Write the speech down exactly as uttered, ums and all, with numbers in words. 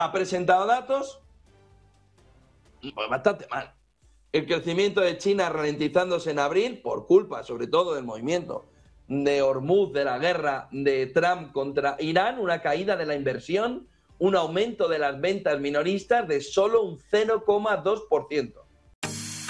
ha presentado datos pues, bastante mal. El crecimiento de China ralentizándose en abril por culpa, sobre todo, del movimiento de Hormuz, de la guerra de Trump contra Irán, una caída de la inversión, un aumento de las ventas minoristas de solo un cero coma dos por ciento.